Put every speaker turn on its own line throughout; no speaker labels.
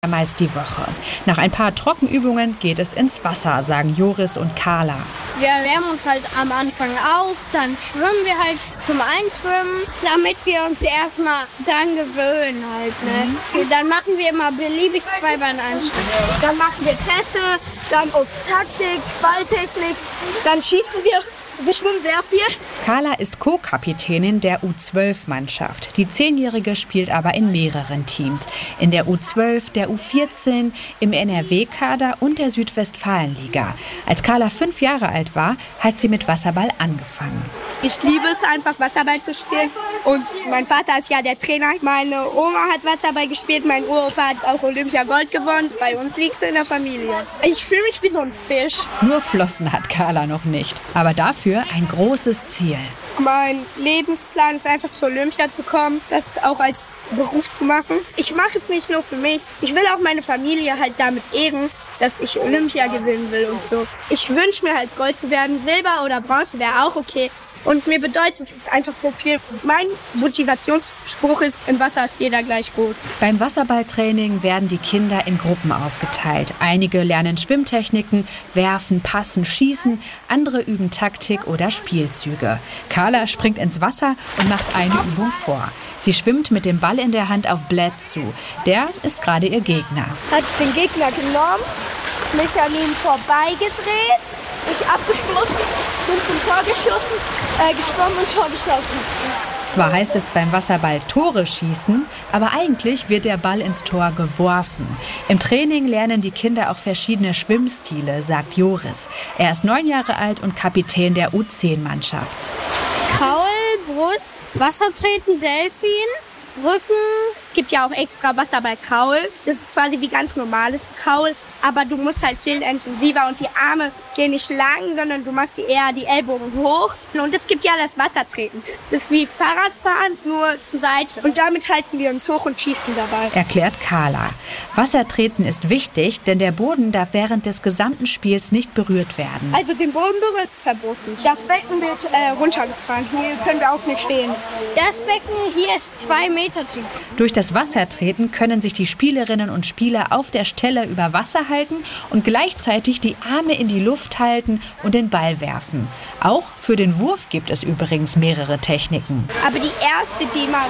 mehrmals die Woche. Nach ein paar Trockenübungen geht es ins Wasser, sagen Joris und Carla.
Wir wärmen uns halt am Anfang auf, dann schwimmen wir halt zum Einschwimmen, damit wir uns erstmal dran gewöhnen halt. Ne? Dann machen wir immer beliebig Zweibein-Einschwimmen.
Dann machen wir Pässe, dann auf Taktik, Balltechnik, dann schießen wir. Wir schwimmen sehr viel.
Carla ist Co-Kapitänin der U12-Mannschaft. Die 10-Jährige spielt aber in mehreren Teams. In der U12, der U14, im NRW-Kader und der Südwestfalenliga. Als Carla 5 Jahre alt war, hat sie mit Wasserball angefangen.
Ich liebe es einfach, Wasserball zu spielen. Und mein Vater ist ja der Trainer. Meine Oma hat Wasserball gespielt, mein Uropa hat auch Olympia Gold gewonnen. Bei uns liegt es in der Familie. Ich fühle mich wie so ein Fisch.
Nur Flossen hat Carla noch nicht, aber dafür ein großes Ziel.
Mein Lebensplan ist einfach zur Olympia zu kommen, das auch als Beruf zu machen. Ich mache es nicht nur für mich. Ich will auch meine Familie halt damit ehren, dass ich Olympia gewinnen will und so. Ich wünsche mir halt Gold zu werden, Silber oder Bronze wäre auch okay. Und mir bedeutet es einfach so viel. Mein Motivationsspruch ist, im Wasser ist jeder gleich groß.
Beim Wasserballtraining werden die Kinder in Gruppen aufgeteilt. Einige lernen Schwimmtechniken, werfen, passen, schießen. Andere üben Taktik oder Spielzüge. Carla springt ins Wasser und macht eine Übung vor. Sie schwimmt mit dem Ball in der Hand auf Bled zu. Der ist gerade ihr Gegner.
Hat den Gegner genommen, mich an ihm vorbeigedreht, mich abgesprochen, bin zum Tor geschwommen und Tor geschossen.
Zwar heißt es beim Wasserball Tore schießen, aber eigentlich wird der Ball ins Tor geworfen. Im Training lernen die Kinder auch verschiedene Schwimmstile, sagt Joris. Er ist 9 Jahre alt und Kapitän der U10-Mannschaft.
Kraul, Brust, Wassertreten, Delfin, Rücken.
Es gibt ja auch extra Wasserball-Kraul. Das ist quasi wie ganz normales Kraul. Aber du musst halt viel intensiver und die Arme gehen nicht lang, sondern du machst eher die Ellbogen hoch. Und es gibt ja das Wassertreten. Es ist wie Fahrradfahren, nur zur Seite. Und damit halten wir uns hoch und schießen dabei.
Erklärt Carla. Wassertreten ist wichtig, denn der Boden darf während des gesamten Spiels nicht berührt werden.
Also den Boden berühren ist verboten. Das Becken wird runtergefahren. Hier können wir auch nicht stehen.
Das Becken hier ist 2 Meter tief.
Durch das Wassertreten können sich die Spielerinnen und Spieler auf der Stelle über Wasser halten und gleichzeitig die Arme in die Luft halten und den Ball werfen. Auch für den Wurf gibt es übrigens mehrere Techniken.
Aber die erste, die man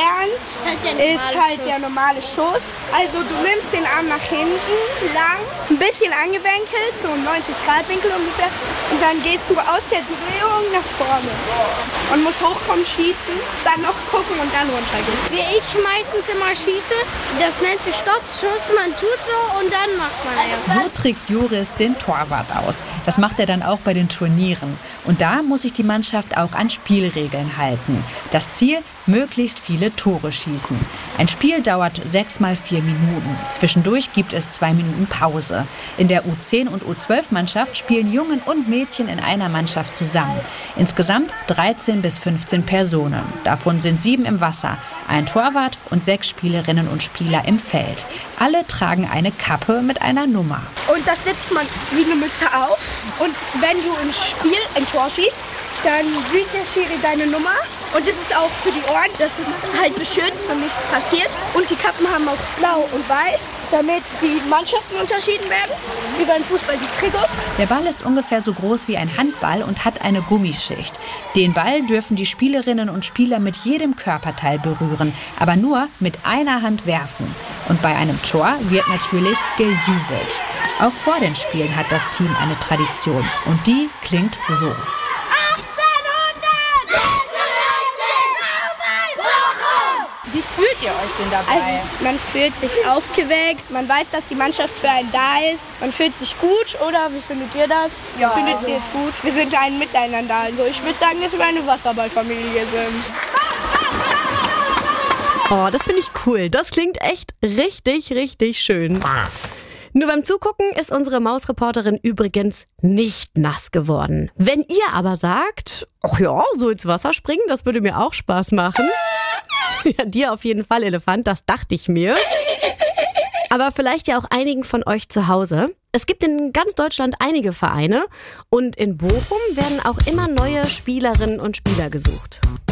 lernt, ist halt der normale Schuss. Also du nimmst den Arm nach hinten, lang, ein bisschen angewinkelt, so 90-Grad-Winkel ungefähr. Und dann gehst du aus der Drehung nach vorne. Und musst hochkommen, schießen, dann noch gucken und dann runtergehen.
Wie ich meistens immer schieße, das nennt sich Stoppschuss. Man tut so und dann macht man erst.
So trickst Joris den Torwart aus. Das macht er dann auch bei den Turnieren. Und da muss sich die Mannschaft auch an Spielregeln halten. Das Ziel, möglichst viele Tore schießen. Ein Spiel dauert 6 mal 4 Minuten. Zwischendurch gibt es 2 Minuten Pause. In der U10 und U12-Mannschaft spielen Jungen und Mädchen in einer Mannschaft zusammen. Insgesamt 13 bis 15 Personen. Davon sind 7 im Wasser, ein Torwart und 6 Spielerinnen und Spieler im Feld. Alle tragen eine Kappe mit einer Nummer.
Und das setzt man wie eine Mütze auf. Und wenn du im Spiel ein Tor schießt, dann sieht der Schiri deine Nummer. Und das ist auch für die Ohren, dass es halt beschützt und nichts passiert. Und die Kappen haben auch blau und weiß, damit die Mannschaften unterschieden werden, wie beim Fußball die Trikots.
Der Ball ist ungefähr so groß wie ein Handball und hat eine Gummischicht. Den Ball dürfen die Spielerinnen und Spieler mit jedem Körperteil berühren, aber nur mit einer Hand werfen. Und bei einem Tor wird natürlich gejubelt. Auch vor den Spielen hat das Team eine Tradition und die klingt so. Wie fühlt ihr euch denn dabei?
Also, man fühlt sich aufgeweckt, man weiß, dass die Mannschaft für einen da ist. Man fühlt sich gut, oder? Wie findet ihr das?
Ja,
findet ihr es gut? Wir sind ein Miteinander. Also ich würde sagen, dass wir eine Wasserballfamilie sind.
Oh, das finde ich cool. Das klingt echt richtig, richtig schön. Nur beim Zugucken ist unsere Mausreporterin übrigens nicht nass geworden. Wenn ihr aber sagt, ach ja, so ins Wasser springen, das würde mir auch Spaß machen. Ja, dir auf jeden Fall, Elefant, das dachte ich mir. Aber vielleicht ja auch einigen von euch zu Hause. Es gibt in ganz Deutschland einige Vereine und in Bochum werden auch immer neue Spielerinnen und Spieler gesucht.